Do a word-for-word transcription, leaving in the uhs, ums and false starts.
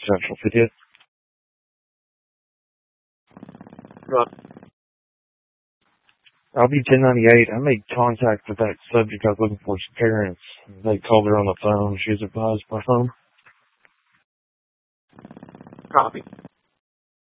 Central fiftieth. Right. I'll be ten ninety-eight. I made contact with that subject I was looking for, his parents. They called her on the phone. She was advised by phone. Copy.